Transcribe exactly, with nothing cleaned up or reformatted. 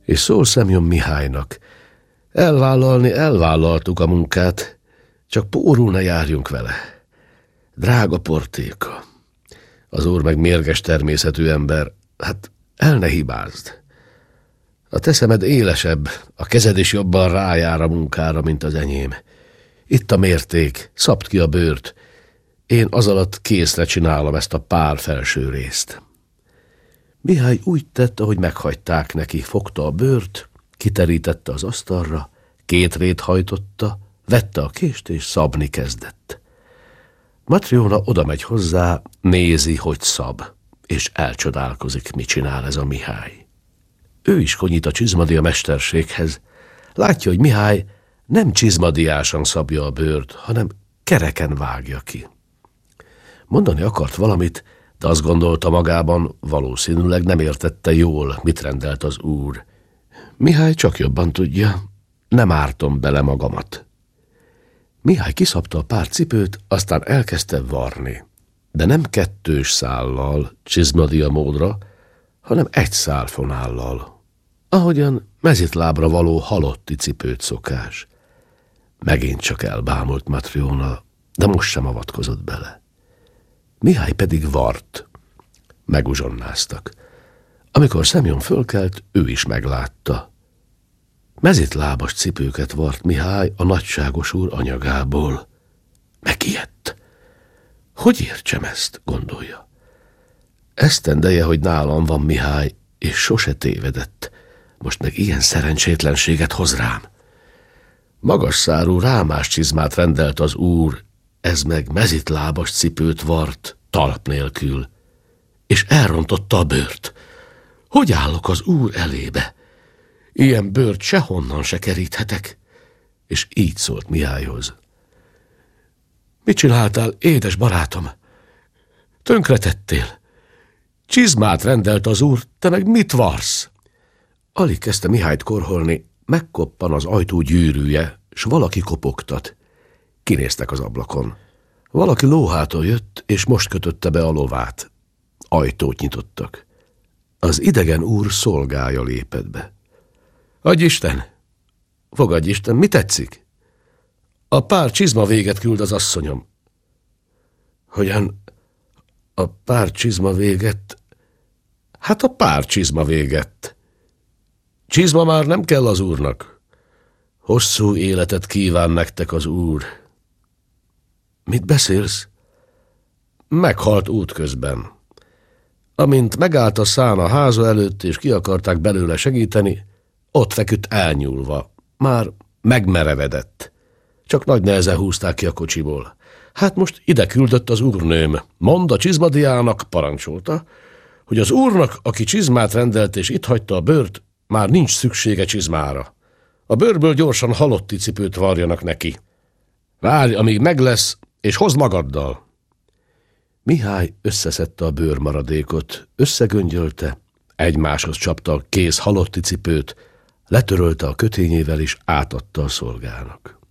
És szól Szemjon Mihálynak: elvállalni elvállaltuk a munkát, csak pórul ne járjunk vele. Drága portéka, az úr meg mérges természetű ember, hát el ne hibázd. A te szemed élesebb, a kezed is jobban rájár a munkára, mint az enyém. Itt a mérték, szabd ki a bőrt, én az alatt készre csinálom ezt a pár felső részt. Mihály úgy tett, ahogy meghagyták neki, fogta a bőrt, kiterítette az asztalra, két rét hajtotta, vette a kést és szabni kezdett. Matryóna oda megy hozzá, nézi, hogy szab, és elcsodálkozik, mit csinál ez a Mihály. Ő is konyít a csizmadia mesterséghez. Látja, hogy Mihály nem csizmadiásan szabja a bőrt, hanem kereken vágja ki. Mondani akart valamit, de azt gondolta magában, valószínűleg nem értette jól, mit rendelt az úr. Mihály csak jobban tudja, nem ártom bele magamat. Mihály kiszabta a pár cipőt, aztán elkezdte varni, de nem kettős szállal, csizmadia módra, hanem egy szálfonállal, ahogyan mezitlábra való halotti cipőt szokás. Megint csak elbámult Matryóna, de most sem avatkozott bele. Mihály pedig vart. Meguzsonnáztak. Amikor Szemjon fölkelt, ő is meglátta. Mezitlábas cipőket vart Mihály a nagyságos úr anyagából. Megijedt. Hogy értsem ezt, gondolja. Esztendeje, hogy nálam van Mihály, és sose tévedett. Most meg ilyen szerencsétlenséget hoz rám. Magas szárú rámás csizmát rendelt az úr, ez meg mezitlábas cipőt vart, talp nélkül, és elrontotta a bőrt. Hogy állok az úr elébe? Ilyen bőrt sehonnan se keríthetek. És így szólt Mihályhoz. Mit csináltál, édes barátom? Tönkretettél. Csizmát rendelt az úr, te meg mit varsz? Alig kezdte Mihályt korholni, megkoppan az ajtó gyűrűje, s valaki kopogtat. Kinéztek az ablakon. Valaki lóhától jött, és most kötötte be a lovát. Ajtót nyitottak. Az idegen úr szolgája lépett be. Adj Isten! Fogadj Isten, mi tetszik? A pár csizma véget küld az asszonyom. Hogyan? A pár csizma véget? Hát a pár csizma véget. Csizma már nem kell az úrnak. Hosszú életet kíván nektek az úr. Mit beszélsz? Meghalt útközben. Amint megállt a szán a háza előtt, és ki akarták belőle segíteni, ott feküdt elnyúlva. Már megmerevedett. Csak nagy nehezen húzták ki a kocsiból. Hát most ide küldött az úrnőm. Mond a csizmadiának, parancsolta, hogy az úrnak, aki csizmát rendelt és itt hagyta a bőrt, már nincs szüksége csizmára. A bőrből gyorsan halotti cipőt varjanak neki. Várj, amíg meg lesz, és hozd magaddal. Mihály összeszedte a bőrmaradékot, összegöngyölte, egymáshoz csapta a kész halotti cipőt, letörölte a kötényével és átadta a szolgának.